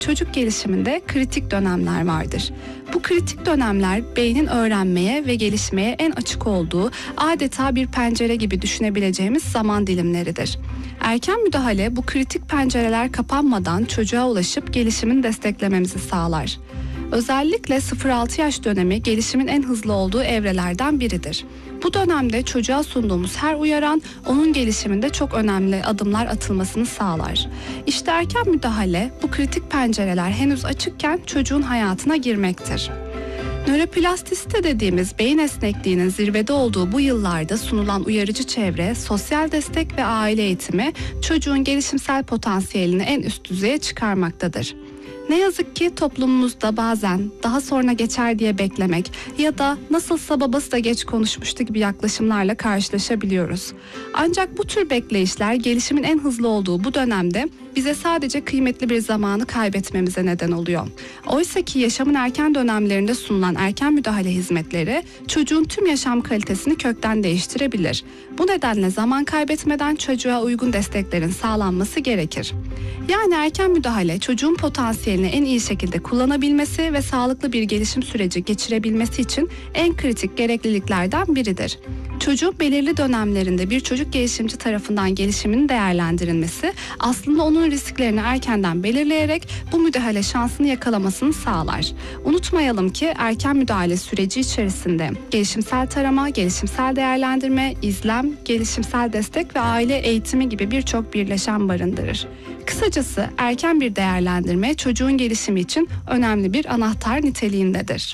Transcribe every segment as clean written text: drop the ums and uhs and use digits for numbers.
çocuk gelişiminde kritik dönemler vardır. Bu kritik dönemler beynin öğrenmeye ve gelişmeye en açık olduğu adeta bir pencere gibi düşünebileceğimiz zaman dilimleridir. Erken müdahale bu kritik pencereler kapanmadan çocuğa ulaşıp gelişimini desteklememizi sağlar. Özellikle 0-6 yaş dönemi gelişimin en hızlı olduğu evrelerden biridir. Bu dönemde çocuğa sunduğumuz her uyaran onun gelişiminde çok önemli adımlar atılmasını sağlar. İşte erken müdahale bu kritik pencereler henüz açıkken çocuğun hayatına girmektir. Nöroplastisite dediğimiz beyin esnekliğinin zirvede olduğu bu yıllarda sunulan uyarıcı çevre, sosyal destek ve aile eğitimi çocuğun gelişimsel potansiyelini en üst düzeye çıkarmaktadır. Ne yazık ki toplumumuzda bazen daha sonra geçer diye beklemek ya da nasılsa babası da geç konuşmuştu gibi yaklaşımlarla karşılaşabiliyoruz. Ancak bu tür bekleyişler gelişimin en hızlı olduğu bu dönemde bize sadece kıymetli bir zamanı kaybetmemize neden oluyor. Oysa ki yaşamın erken dönemlerinde sunulan erken müdahale hizmetleri çocuğun tüm yaşam kalitesini kökten değiştirebilir. Bu nedenle zaman kaybetmeden çocuğa uygun desteklerin sağlanması gerekir. Yani erken müdahale çocuğun potansiyelini en iyi şekilde kullanabilmesi ve sağlıklı bir gelişim süreci geçirebilmesi için en kritik gerekliliklerden biridir. Çocuğun belirli dönemlerinde bir çocuk gelişimci tarafından gelişiminin değerlendirilmesi aslında onun risklerini erkenden belirleyerek bu müdahale şansını yakalamasını sağlar. Unutmayalım ki erken müdahale süreci içerisinde gelişimsel tarama, gelişimsel değerlendirme, izlem, gelişimsel destek ve aile eğitimi gibi birçok birleşen barındırır. Kısacası erken bir değerlendirme çocuğun gelişimi için önemli bir anahtar niteliğindedir.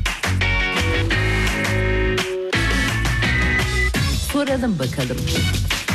Soralım bakalım.